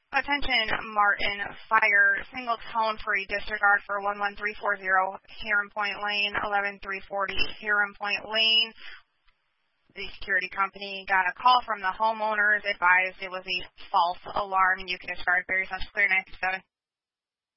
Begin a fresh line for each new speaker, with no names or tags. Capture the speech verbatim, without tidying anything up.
Attention, Martin Fire, single tone free disregard for one one three four zero, Heron Point Lane, eleven three forty, Heron Point Lane. The security company got a call from the homeowners, advised it was a false alarm, and you can disregard very much clear ninety-seven.